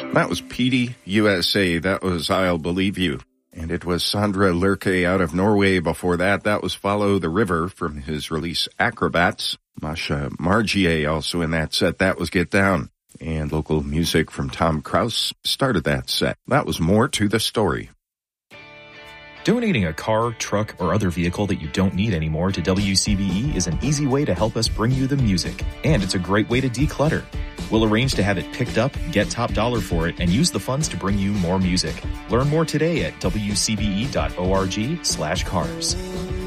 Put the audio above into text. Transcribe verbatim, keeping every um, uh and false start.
That was Petey, U S A. That was I'll Believe You. And it was Sondre Lerche out of Norway before that. That was Follow the River from his release Acrobats. Masha Margier also in that set. That was Get Down. And local music from Tom Kraus started that set. That was More to the Story. Donating a car, truck, or other vehicle that you don't need anymore to W C B E is an easy way to help us bring you the music. And it's a great way to declutter. We'll arrange to have it picked up, get top dollar for it, and use the funds to bring you more music. Learn more today at W C B E dot org slash cars.